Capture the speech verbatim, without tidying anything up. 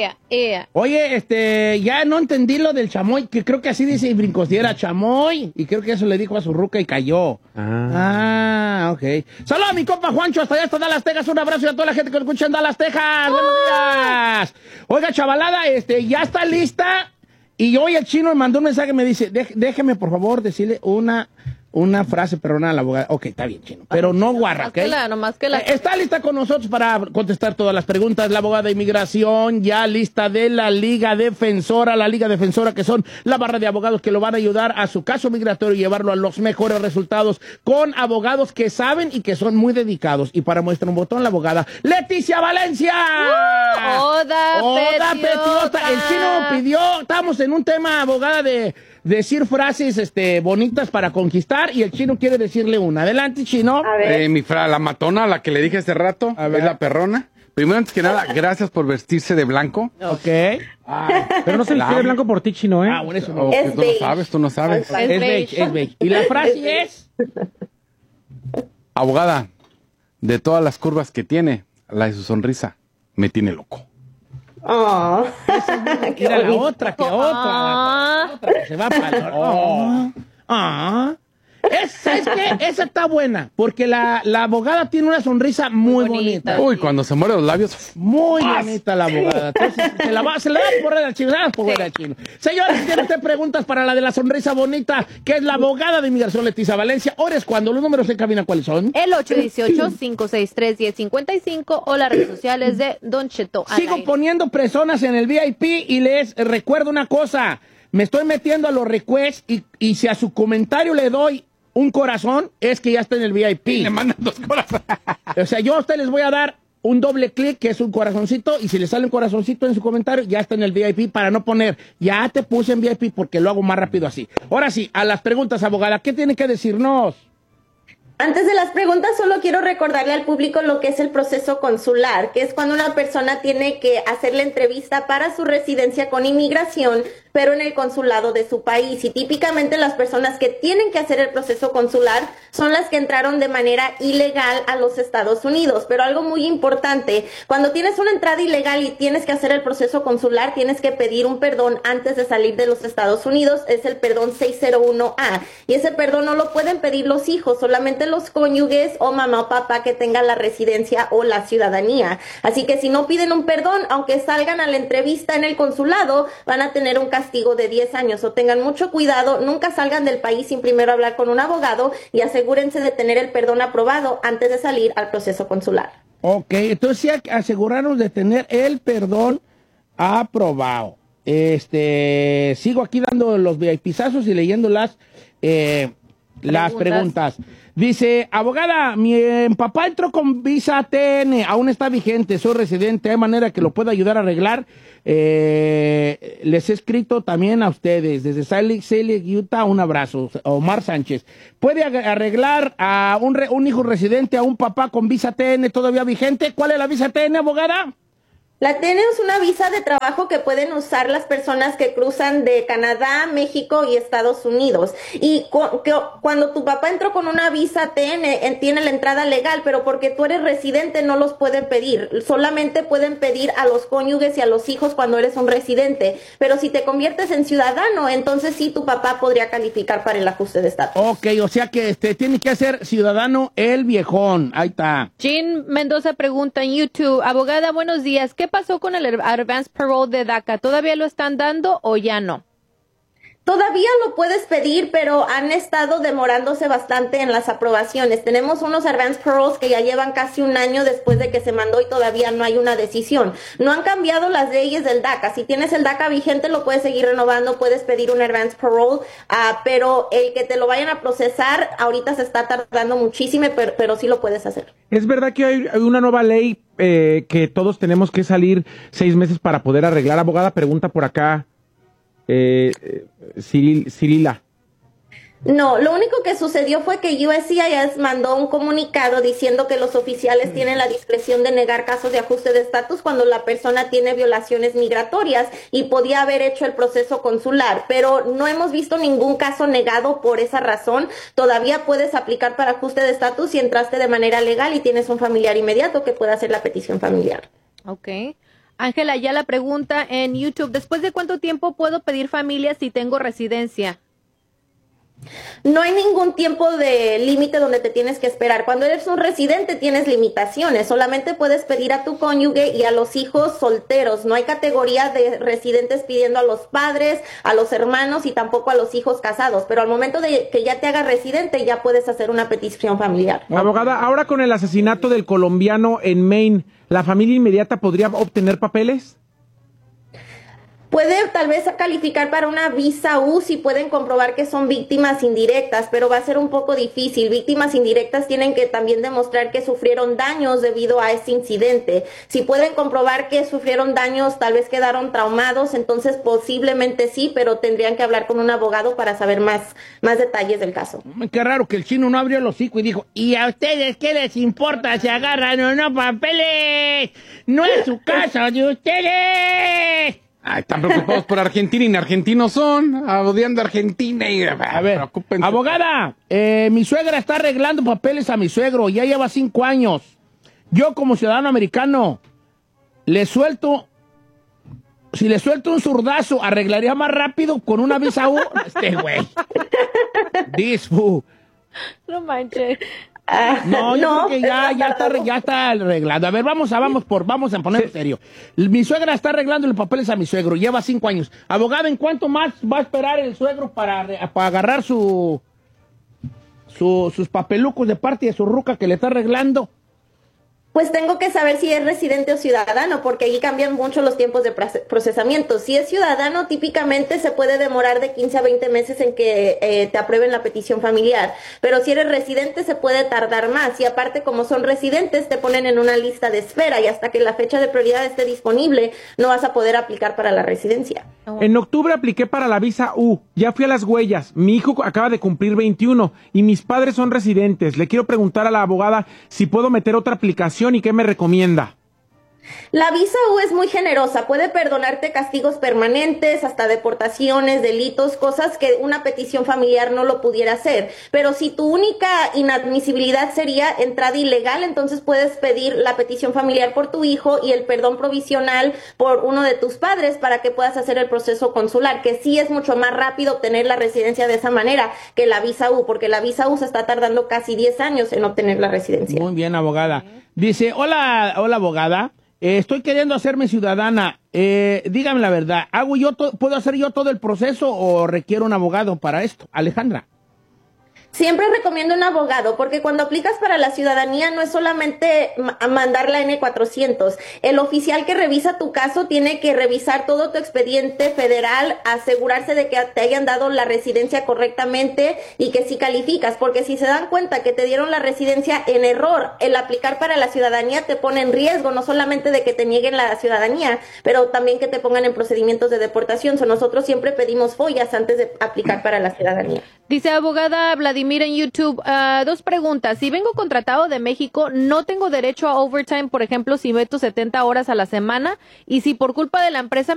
Ea, ea. Oye, este, ya no entendí lo del chamoy, que creo que así dice Brincosdiera, chamoy, y creo que eso le dijo a su ruca y cayó. Ah, ah ok. Saludos a mi compa Juancho, hasta allá, hasta Dallas, Texas, un abrazo y a toda la gente que lo escucha en Dallas, Texas. ¡Buenos días! Oiga, chavalada, este, ya está lista, y hoy el chino me mandó un mensaje, me dice, déjeme, por favor, decirle una... Una frase, perdona a la abogada. Ok, está bien, chino. Pero no guarra, ¿ok? Que la, nomás que la... Eh, está lista con nosotros para contestar todas las preguntas. La abogada de inmigración, ya lista de la Liga Defensora. La Liga Defensora, que son la barra de abogados que lo van a ayudar a su caso migratorio y llevarlo a los mejores resultados con abogados que saben y que son muy dedicados. Y para muestra un botón, la abogada Leticia Valencia. Uh, Oda, Oda Petiota. Petiota. El chino pidió, estamos en un tema, abogada, de... decir frases este, bonitas para conquistar y el chino quiere decirle una. Adelante, chino. Eh, mi fra, la matona, la que le dije hace rato, es la perrona. Primero, antes que nada, gracias por vestirse de blanco. Ok. Ay, pero no se viste de blanco por ti, chino, ¿eh? Ah, bueno, eso no. Oh, tú no sabes, tú no sabes. Es beige, es beige. Y la frase es... Abogada, de todas las curvas que tiene, la de su sonrisa me tiene loco. Oh. Mira la otra, que otra. Ah. La otra que se va para... Oh. Ah. Es, ¿sabes qué? Esa está buena, porque la, la abogada tiene una sonrisa muy, muy bonita. bonita. Uy, cuando se muere los labios. Muy bonita la abogada. Entonces, se la va, se la da por al chino, se la da por al chino. Señores, si tienen usted preguntas para la de la sonrisa bonita, que es la abogada de inmigración Leticia Valencia, ahora es cuando los números en cabina, ¿cuáles son? El ocho uno ocho, cinco seis tres, uno cero cinco cinco o las redes sociales de Don Cheto. al Sigo aire. poniendo personas en el V I P y les recuerdo una cosa. Me estoy metiendo a los requests y, y si a su comentario le doy un corazón, es que ya está en el V I P. Le mandan dos corazones. O sea, yo a usted les voy a dar un doble clic, que es un corazoncito, y si le sale un corazoncito en su comentario, ya está en el V I P, para no poner, ya te puse en V I P, porque lo hago más rápido así. Ahora sí, a las preguntas, abogada, ¿qué tiene que decirnos? Antes de las preguntas, solo quiero recordarle al público lo que es el proceso consular, que es cuando una persona tiene que hacer la entrevista para su residencia con inmigración, pero en el consulado de su país. Y típicamente las personas que tienen que hacer el proceso consular son las que entraron de manera ilegal a los Estados Unidos. Pero algo muy importante, cuando tienes una entrada ilegal y tienes que hacer el proceso consular, tienes que pedir un perdón antes de salir de los Estados Unidos. Es el perdón seiscientos uno A. Y ese perdón no lo pueden pedir los hijos, solamente los cónyuges o mamá o papá que tengan la residencia o la ciudadanía. Así que si no piden un perdón, aunque salgan a la entrevista en el consulado, van a tener un castigo de diez años. O tengan mucho cuidado, nunca salgan del país sin primero hablar con un abogado y asegúrense de tener el perdón aprobado antes de salir al proceso consular. Ok, entonces sí, asegurarnos de tener el perdón aprobado. Este, sigo aquí dando los V I P-zazos y leyendo las, eh, las preguntas. Dice, abogada, mi eh, papá entró con visa T N, aún está vigente, soy residente, ¿hay manera que lo pueda ayudar a arreglar? Eh, les he escrito también a ustedes, desde Salt Lake, Utah, un abrazo. Omar Sánchez, ¿puede arreglar a un, re, un hijo residente, a un papá con visa T N todavía vigente? ¿Cuál es la visa T N, abogada? La T N es una visa de trabajo que pueden usar las personas que cruzan de Canadá, México y Estados Unidos. Y cu que, cuando tu papá entró con una visa T N, tiene la entrada legal, pero porque tú eres residente no los pueden pedir. Solamente pueden pedir a los cónyuges y a los hijos cuando eres un residente. Pero si te conviertes en ciudadano, entonces sí tu papá podría calificar para el ajuste de estatus. Ok, o sea que este tiene que ser ciudadano el viejón. Ahí está. Jean Mendoza pregunta en YouTube, abogada, buenos días, ¿qué pasó con el Advance Parole de DACA? ¿Todavía lo están dando o ya no? Todavía lo puedes pedir, pero han estado demorándose bastante en las aprobaciones. Tenemos unos advance paroles que ya llevan casi un año después de que se mandó y todavía no hay una decisión. No han cambiado las leyes del DACA. Si tienes el DACA vigente, lo puedes seguir renovando, puedes pedir un advance parole, uh, pero el que te lo vayan a procesar, ahorita se está tardando muchísimo, pero, pero sí lo puedes hacer. ¿Es verdad que hay una nueva ley eh, que todos tenemos que salir seis meses para poder arreglar? Abogada, pregunta por acá. Eh, Ciril, Cirila. No, lo único que sucedió fue que U S C I S mandó un comunicado diciendo que los oficiales tienen la discreción de negar casos de ajuste de estatus cuando la persona tiene violaciones migratorias y podía haber hecho el proceso consular, pero no hemos visto ningún caso negado por esa razón. Todavía puedes aplicar para ajuste de estatus si entraste de manera legal y tienes un familiar inmediato que pueda hacer la petición familiar. Ok. Ángela ya la pregunta en YouTube, ¿después de cuánto tiempo puedo pedir familia si tengo residencia? No hay ningún tiempo de límite donde te tienes que esperar. Cuando eres un residente tienes limitaciones. Solamente puedes pedir a tu cónyuge y a los hijos solteros. No hay categoría de residentes pidiendo a los padres, a los hermanos y tampoco a los hijos casados. Pero al momento de que ya te hagas residente ya puedes hacer una petición familiar. Abogada, ahora con el asesinato del colombiano en Maine, ¿la familia inmediata podría obtener papeles? Puede tal vez calificar para una visa U si pueden comprobar que son víctimas indirectas, pero va a ser un poco difícil. Víctimas indirectas tienen que también demostrar que sufrieron daños debido a este incidente. Si pueden comprobar que sufrieron daños, tal vez quedaron traumados, entonces posiblemente sí, pero tendrían que hablar con un abogado para saber más, más detalles del caso. Qué raro que el chino no abrió el hocico y dijo, ¿y a ustedes qué les importa si agarran o no papeles? No es su caso de ustedes. Ay, están preocupados por Argentina y ni argentinos son, odiando a Argentina y... A ver, abogada, eh, mi suegra está arreglando papeles a mi suegro, ya lleva cinco años. Yo como ciudadano americano, le suelto, si le suelto un zurdazo, arreglaría más rápido con una visa U. Este güey. This fool. No manches. Uh, no, yo no, creo que ya, ya, está, ya está arreglando. A ver, vamos a, vamos por, vamos a poner en serio. Mi suegra está arreglando los papeles a mi suegro, lleva cinco años. Abogada, ¿en cuánto más va a esperar el suegro para, para agarrar su, su, sus papelucos de parte de su ruca que le está arreglando? Pues tengo que saber si es residente o ciudadano, porque ahí cambian mucho los tiempos de procesamiento. Si es ciudadano, típicamente se puede demorar de quince a veinte meses en que eh, te aprueben la petición familiar. Pero si eres residente, se puede tardar más. Y aparte, como son residentes, te ponen en una lista de espera y hasta que la fecha de prioridad esté disponible, no vas a poder aplicar para la residencia. En octubre apliqué para la visa U. Ya fui a las huellas. Mi hijo acaba de cumplir veintiuno y mis padres son residentes. Le quiero preguntar a la abogada si puedo meter otra aplicación y qué me recomienda. La visa U es muy generosa, puede perdonarte castigos permanentes, hasta deportaciones, delitos, cosas que una petición familiar no lo pudiera hacer. Pero si tu única inadmisibilidad sería entrada ilegal, entonces puedes pedir la petición familiar por tu hijo y el perdón provisional por uno de tus padres para que puedas hacer el proceso consular, que sí es mucho más rápido obtener la residencia de esa manera que la visa U, porque la visa U se está tardando casi diez años en obtener la residencia. Muy bien, abogada. Dice, hola, hola, abogada. Eh, estoy queriendo hacerme ciudadana. Eh, dígame la verdad, ¿hago yo ¿puedo hacer yo todo el proceso o requiero un abogado para esto? Alejandra. Siempre recomiendo un abogado, porque cuando aplicas para la ciudadanía no es solamente mandar la ene cuatrocientos. El oficial que revisa tu caso tiene que revisar todo tu expediente federal, asegurarse de que te hayan dado la residencia correctamente y que sí calificas, porque si se dan cuenta que te dieron la residencia en error, el aplicar para la ciudadanía te pone en riesgo, no solamente de que te nieguen la ciudadanía, pero también que te pongan en procedimientos de deportación. So, nosotros siempre pedimos follas antes de aplicar para la ciudadanía. Dice abogada Vladimir en YouTube, uh, dos preguntas. Si vengo contratado de México, ¿no tengo derecho a overtime, por ejemplo, si meto setenta horas a la semana? Y si por culpa de la empresa